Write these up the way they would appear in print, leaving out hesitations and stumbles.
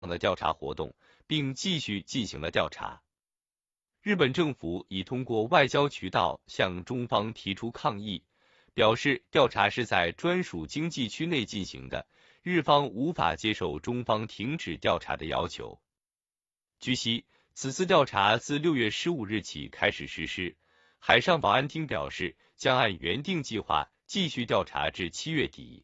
的调查活动，并继续进行了调查。日本政府已通过外交渠道向中方提出抗议，表示调查是在专属经济区内进行的，日方无法接受中方停止调查的要求。据悉，此次调查自6月15日起开始实施，海上保安厅表示将按原定计划继续调查至7月底。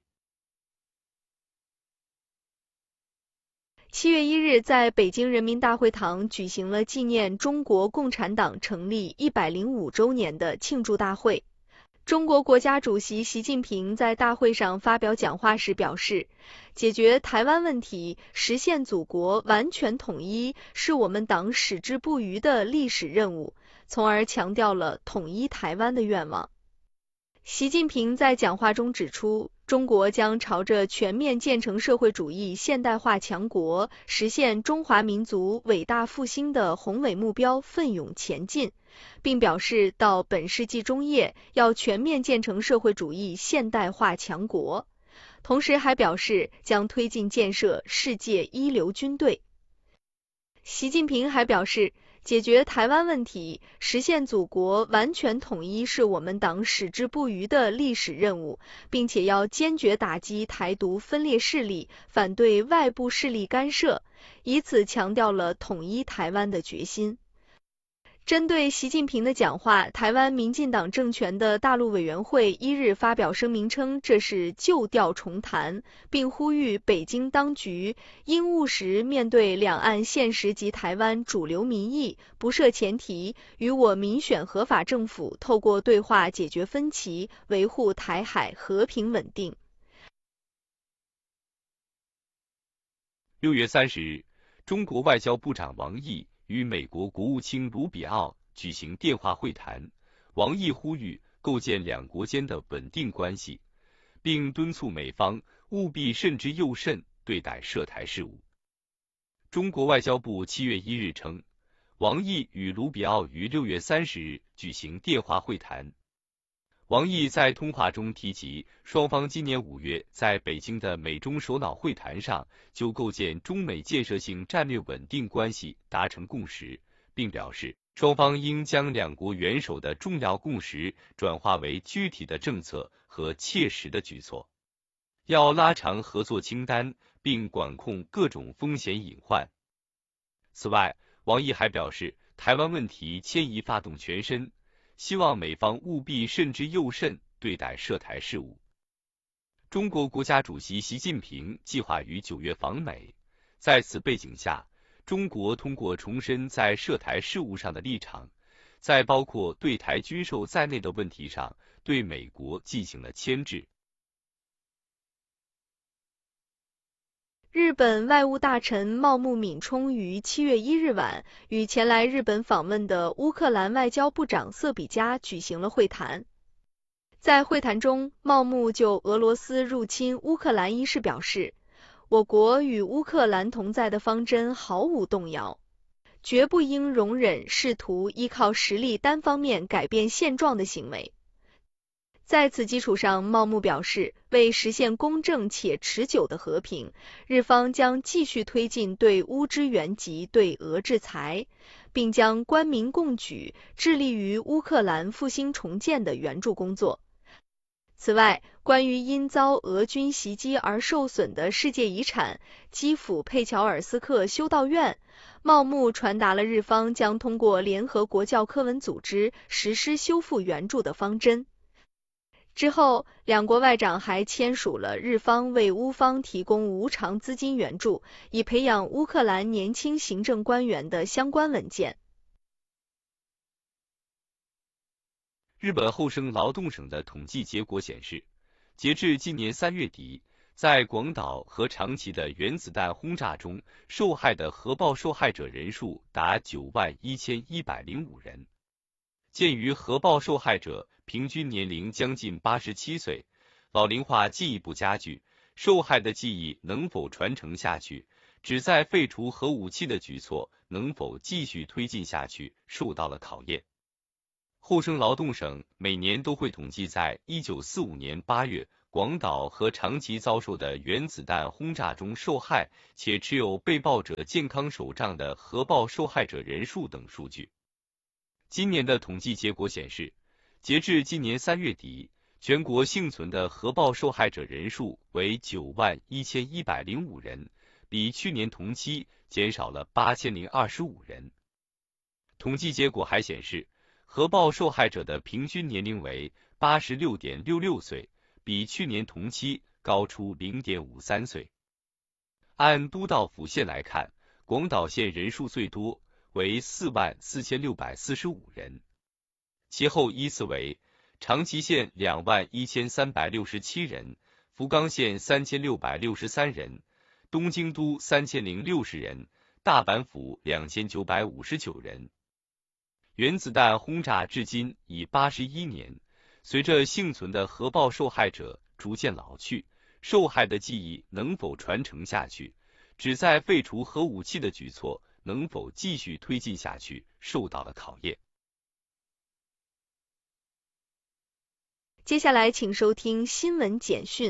7月1日，在北京人民大会堂举行了纪念中国共产党成立105周年的庆祝大会。中国国家主席习近平在大会上发表讲话时表示，解决台湾问题，实现祖国完全统一是我们党矢志不渝的历史任务，从而强调了统一台湾的愿望。习近平在讲话中指出，中国将朝着全面建成社会主义现代化强国，实现中华民族伟大复兴的宏伟目标奋勇前进，并表示到本世纪中叶要全面建成社会主义现代化强国，同时还表示将推进建设世界一流军队。习近平还表示，解决台湾问题，实现祖国完全统一是我们党矢志不渝的历史任务，并且要坚决打击台独分裂势力，反对外部势力干涉，以此强调了统一台湾的决心。针对习近平的讲话，台湾民进党政权的大陆委员会1日发表声明称，这是旧调重弹，并呼吁北京当局应务实面对两岸现实及台湾主流民意，不设前提，与我民选合法政府透过对话解决分歧，维护台海和平稳定。 6月30日，中国外交部长王毅与美国国务卿卢比奥举行电话会谈，王毅呼吁构建两国间的稳定关系，并敦促美方务必慎之又慎对待涉台事务。中国外交部7月1日称，王毅与卢比奥于6月30日举行电话会谈。王毅在通话中提及，双方今年5月在北京的美中首脑会谈上就构建中美建设性战略稳定关系达成共识，并表示双方应将两国元首的重要共识转化为具体的政策和切实的举措，要拉长合作清单，并管控各种风险隐患。此外，王毅还表示，台湾问题牵一发动全身，希望美方务必慎之又慎对待涉台事务。中国国家主席习近平计划于9月访美，在此背景下，中国通过重申在涉台事务上的立场，在包括对台军售在内的问题上对美国进行了牵制。 日本外务大臣茂木敏充于7月1日晚与前来日本访问的乌克兰外交部长瑟比加举行了会谈。在会谈中，茂木就俄罗斯入侵乌克兰一事表示，我国与乌克兰同在的方针毫无动摇，绝不应容忍试图依靠实力单方面改变现状的行为。在此基础上，茂木表示，为实现公正且持久的和平，日方将继续推进对乌支援及对俄制裁，并将官民共举，致力于乌克兰复兴重建的援助工作。此外，关于因遭俄军袭击而受损的世界遗产基辅佩乔尔斯克修道院，茂木传达了日方将通过联合国教科文组织实施修复援助的方针。之后，两国外长还签署了日方为乌方提供无偿资金援助，以培养乌克兰年轻行政官员的相关文件。 日本厚生劳动省的统计结果显示，截至今年3月底，在广岛和长崎的原子弹轰炸中受害的核爆受害者人数达91105人。鉴于核爆受害者平均年龄将近87岁，老龄化进一步加剧，受害的记忆能否传承下去，旨在废除核武器的举措能否继续推进下去，受到了考验。厚生劳动省每年都会统计在1945年8月广岛和长崎遭受的原子弹轰炸中受害且持有被曝者健康手账的核爆受害者人数等数据。今年的统计结果显示，截至今年3月底，全国幸存的核爆受害者人数为91105人，比去年同期减少了8025人。统计结果还显示，核爆受害者的平均年龄为86.66岁，比去年同期高出0.53岁。按都道府县来看，广岛县人数最多，为44645人，其后依次为长崎县21367人，福冈县3663人，东京都3060人，大阪府2959人。原子弹轰炸至今已81年，随着幸存的核爆受害者逐渐老去，受害的记忆能否传承下去，旨在废除核武器的举措能否继续推进下去，受到了考验。 接下来请收听新闻简讯。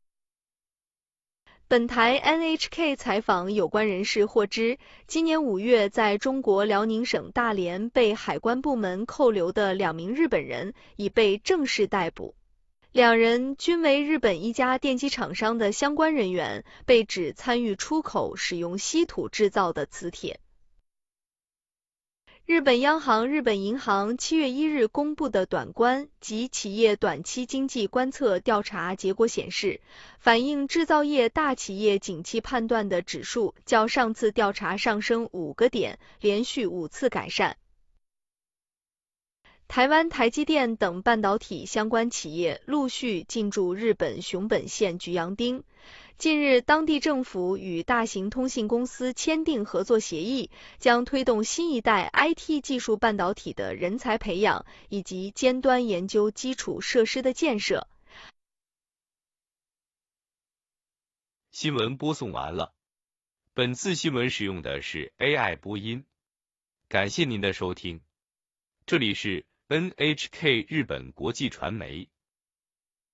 本台 NHK 采访有关人士获知，今年5月在中国辽宁省大连被海关部门扣留的2名日本人已被正式逮捕。2人均为日本一家电机厂商的相关人员，被指参与出口使用稀土制造的磁铁。日本央行日本银行7月1日公布的短观及企业短期经济观测调查结果显示，反映制造业大企业景气判断的指数较上次调查上升5个点，连续5次改善。台湾台积电等半导体相关企业陆续进驻日本熊本县菊阳町。近日，当地政府与大型通信公司签订合作协议，将推动新一代 IT 技术半导体的人才培养以及尖端研究基础设施的建设。 新闻播送完了。本次新闻使用的是 AI 播音，感谢您的收听。这里是 NHK 日本国际传媒。